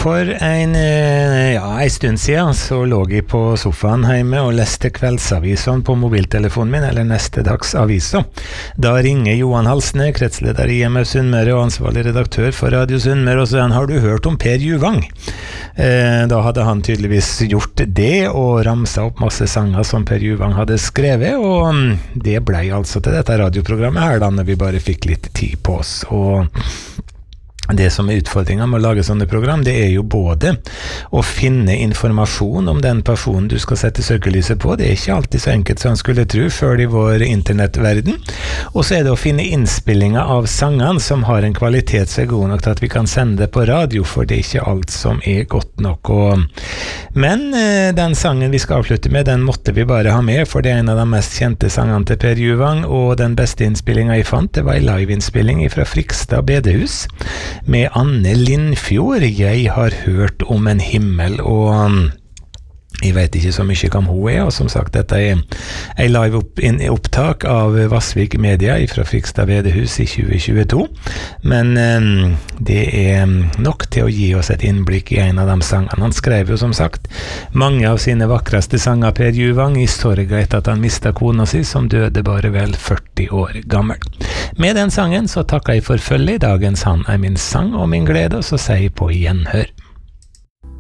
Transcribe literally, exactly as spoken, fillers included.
For en, ja, en stund siden så lå jeg på sofaen hjemme og leste kveldsavisen på mobiltelefonen min, eller neste dags avisa. Da ringer Johan Halsne, kretsleder i I M F Sunnmøre og ansvarlig redaktør for Radio Sunnmøre, og så har du hørt om Per Juvang? Eh, da hadde han tydeligvis gjort det, og ramsa opp masse sanger som Per Juvang hadde skrevet, og det ble altså til dette radioprogrammet her da, når vi bare fikk litt tid på oss. Og det som er utfordringen med å lage sånne program, det er jo både å finne informasjon om den personen du skal sette søkelyset på. Det er ikke alltid så enkelt som han skulle tro før i vår internettverden. Og så er det å finne innspillinger av sangene som har en kvalitet som er god nok til at vi kan sende det på radio, for det er ikke alt som er godt nok. Og men eh, den sangen vi skal avslutte med, den måtte vi bare ha med, for det er en av de mest kjente sangene til Per Juvang, og den beste innspillingen jeg fant, det var en liveinnspilling fra Frikstad bedehus, med Anne Lindfjord. Jeg har hørt om en himmel, og jeg vet ikke så mye om hun er, og som sagt, dette er en live opp, in, opptak av Vassvik Media fra Frikstad bedehus i tjue tjueto, men um, det er nok til å gi oss et innblikk i en av de sangene. Han skrev jo som sagt mange av sine vakreste sanger, Per Juvang, i sorga etter at han mistet kona si, som døde bare vel førti år gammel. Med den sangen så takker jeg for følge. Dagens Han er min sang og min glede, og så sier jeg på gjenhør.